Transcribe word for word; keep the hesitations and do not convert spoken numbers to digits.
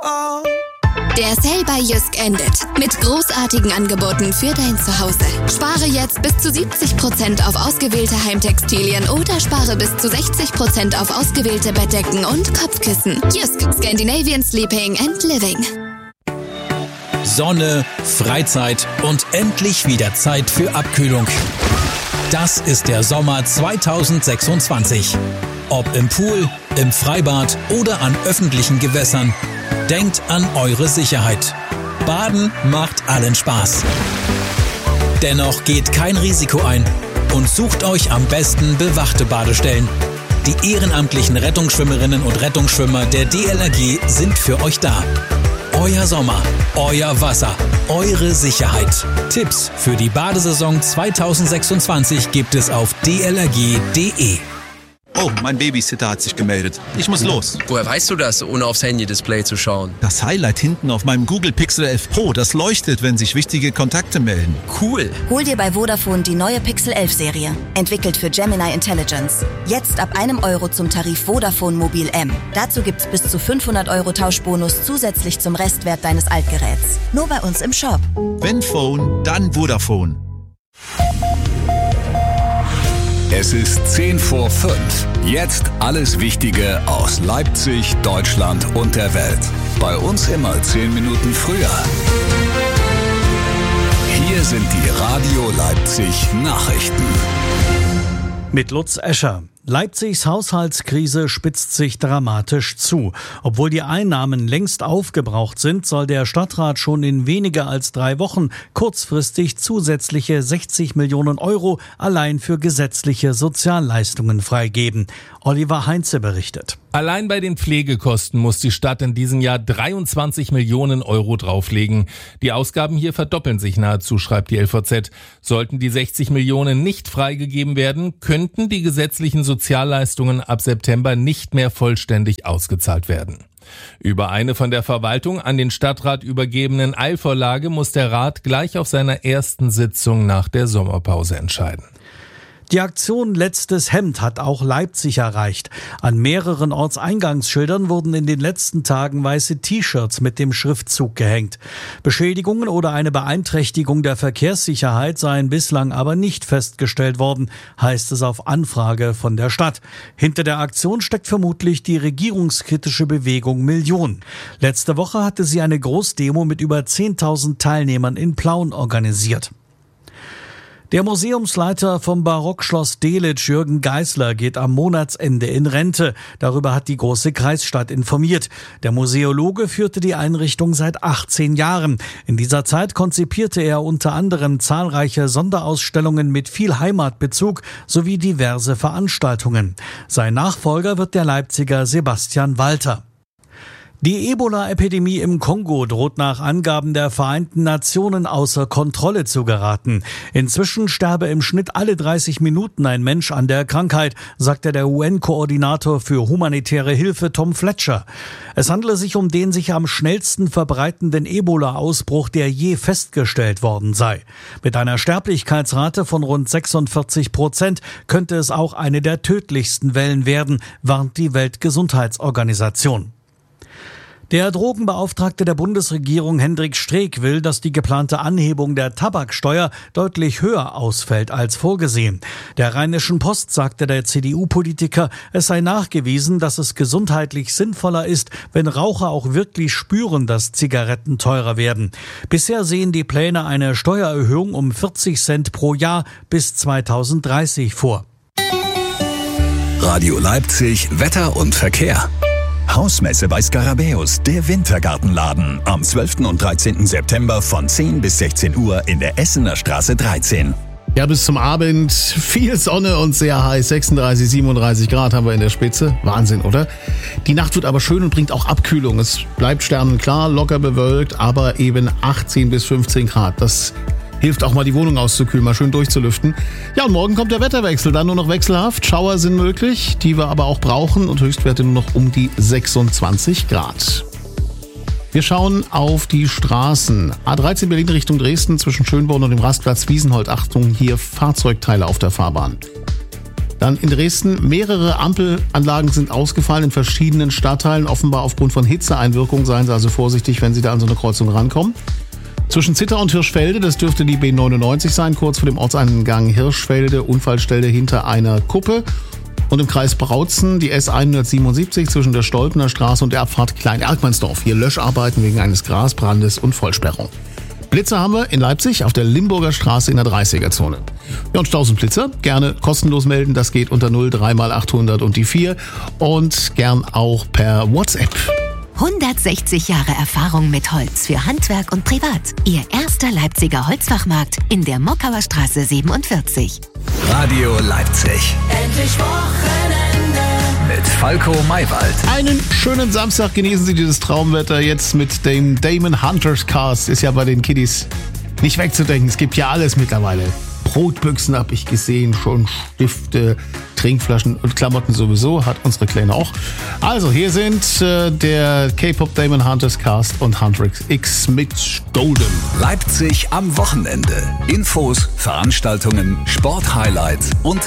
Der Sale bei Jysk endet mit großartigen Angeboten für dein Zuhause. Spare jetzt bis zu siebzig Prozent auf ausgewählte Heimtextilien oder spare bis zu sechzig Prozent auf ausgewählte Bettdecken und Kopfkissen. Jysk, Scandinavian Sleeping and Living. Sonne, Freizeit und endlich wieder Zeit für Abkühlung. Das ist der Sommer zweitausendsechsundzwanzig. Ob im Pool, im Freibad oder an öffentlichen Gewässern. Denkt an eure Sicherheit. Baden macht allen Spaß. Dennoch geht kein Risiko ein und sucht euch am besten bewachte Badestellen. Die ehrenamtlichen Rettungsschwimmerinnen und Rettungsschwimmer der D L R G sind für euch da. Euer Sommer, euer Wasser, eure Sicherheit. Tipps für die Badesaison zweitausendsechsundzwanzig gibt es auf d l r g punkt d e. Oh, mein Babysitter hat sich gemeldet. Ich muss los. Woher weißt du das, ohne aufs Handy-Display zu schauen? Das Highlight hinten auf meinem Google Pixel elf Pro, das leuchtet, wenn sich wichtige Kontakte melden. Cool. Hol dir bei Vodafone die neue Pixel elf Serie. Entwickelt für Gemini Intelligence. Jetzt ab einem Euro zum Tarif Vodafone Mobil M. Dazu gibt's bis zu fünfhundert Euro Tauschbonus zusätzlich zum Restwert deines Altgeräts. Nur bei uns im Shop. Wenn Phone, dann Vodafone. Es ist zehn vor fünf. Jetzt alles Wichtige aus Leipzig, Deutschland und der Welt. Bei uns immer zehn Minuten früher. Hier sind die Radio Leipzig Nachrichten. Mit Lutz Escher. Leipzigs Haushaltskrise spitzt sich dramatisch zu. Obwohl die Einnahmen längst aufgebraucht sind, soll der Stadtrat schon in weniger als drei Wochen kurzfristig zusätzliche sechzig Millionen Euro allein für gesetzliche Sozialleistungen freigeben. Oliver Heinze berichtet. Allein bei den Pflegekosten muss die Stadt in diesem Jahr dreiundzwanzig Millionen Euro drauflegen. Die Ausgaben hier verdoppeln sich nahezu, schreibt die L V Z. Sollten die sechzig Millionen nicht freigegeben werden, könnten die gesetzlichen Sozialleistungen ab September nicht mehr vollständig ausgezahlt werden. Über eine von der Verwaltung an den Stadtrat übergebenen Eilvorlage muss der Rat gleich auf seiner ersten Sitzung nach der Sommerpause entscheiden. Die Aktion Letztes Hemd hat auch Leipzig erreicht. An mehreren Ortseingangsschildern wurden in den letzten Tagen weiße T-Shirts mit dem Schriftzug gehängt. Beschädigungen oder eine Beeinträchtigung der Verkehrssicherheit seien bislang aber nicht festgestellt worden, heißt es auf Anfrage von der Stadt. Hinter der Aktion steckt vermutlich die regierungskritische Bewegung Million. Letzte Woche hatte sie eine Großdemo mit über zehntausend Teilnehmern in Plauen organisiert. Der Museumsleiter vom Barockschloss Delitzsch, Jürgen Geisler, geht am Monatsende in Rente. Darüber hat die große Kreisstadt informiert. Der Museologe führte die Einrichtung seit achtzehn Jahren. In dieser Zeit konzipierte er unter anderem zahlreiche Sonderausstellungen mit viel Heimatbezug sowie diverse Veranstaltungen. Sein Nachfolger wird der Leipziger Sebastian Walter. Die Ebola-Epidemie im Kongo droht nach Angaben der Vereinten Nationen außer Kontrolle zu geraten. Inzwischen sterbe im Schnitt alle dreißig Minuten ein Mensch an der Krankheit, sagte der U N-Koordinator für humanitäre Hilfe Tom Fletcher. Es handele sich um den sich am schnellsten verbreitenden Ebola-Ausbruch, der je festgestellt worden sei. Mit einer Sterblichkeitsrate von rund sechsundvierzig Prozent könnte es auch eine der tödlichsten Wellen werden, warnt die Weltgesundheitsorganisation. Der Drogenbeauftragte der Bundesregierung Hendrik Streeck will, dass die geplante Anhebung der Tabaksteuer deutlich höher ausfällt als vorgesehen. Der Rheinischen Post sagte der C D U-Politiker, es sei nachgewiesen, dass es gesundheitlich sinnvoller ist, wenn Raucher auch wirklich spüren, dass Zigaretten teurer werden. Bisher sehen die Pläne eine Steuererhöhung um vierzig Cent pro Jahr bis zweitausenddreißig vor. Radio Leipzig, Wetter und Verkehr. Hausmesse bei Skarabäus, der Wintergartenladen. Am zwölften und dreizehnten September von zehn bis sechzehn Uhr in der Essener Straße dreizehn. Ja, bis zum Abend viel Sonne und sehr heiß. sechsunddreißig, siebenunddreißig Grad haben wir in der Spitze. Wahnsinn, oder? Die Nacht wird aber schön und bringt auch Abkühlung. Es bleibt sternenklar, locker bewölkt, aber eben achtzehn bis fünfzehn Grad. Das hilft auch mal, die Wohnung auszukühlen, mal schön durchzulüften. Ja, und morgen kommt der Wetterwechsel, dann nur noch wechselhaft. Schauer sind möglich, die wir aber auch brauchen und Höchstwerte nur noch um die sechsundzwanzig Grad. Wir schauen auf die Straßen. A dreizehn Berlin Richtung Dresden zwischen Schönborn und dem Rastplatz Wiesenhold. Achtung, hier Fahrzeugteile auf der Fahrbahn. Dann in Dresden, mehrere Ampelanlagen sind ausgefallen in verschiedenen Stadtteilen, offenbar aufgrund von Hitzeeinwirkung. Seien Sie also vorsichtig, wenn Sie da an so eine Kreuzung rankommen. Zwischen Zittau und Hirschfelde, das dürfte die B neunundneunzig sein, kurz vor dem Ortseingang Hirschfelde, Unfallstelle hinter einer Kuppe. Und im Kreis Brautzen die S hundertsiebenundsiebzig zwischen der Stolpener Straße und der Abfahrt Klein-Erkmannsdorf. Hier Löscharbeiten wegen eines Grasbrandes und Vollsperrung. Blitzer haben wir in Leipzig auf der Limburger Straße in der dreißiger-Zone. Ja, und tausend Blitzer, gerne kostenlos melden, das geht unter null drei mal achthundert und die vier und gern auch per WhatsApp. hundertsechzig Jahre Erfahrung mit Holz für Handwerk und Privat. Ihr erster Leipziger Holzfachmarkt in der Mockauer Straße siebenundvierzig. Radio Leipzig. Endlich Wochenende. Mit Falco Maywald. Einen schönen Samstag, genießen Sie dieses Traumwetter jetzt mit dem Damon Hunters Cast. Ist ja bei den Kiddies nicht wegzudenken. Es gibt ja alles mittlerweile. Brotbüchsen habe ich gesehen, schon Stifte, Trinkflaschen und Klamotten sowieso, hat unsere Kleine auch. Also hier sind äh, der K-Pop Damon Hunters Cast und Hunter X mit Golden. Leipzig am Wochenende. Infos, Veranstaltungen, Sporthighlights und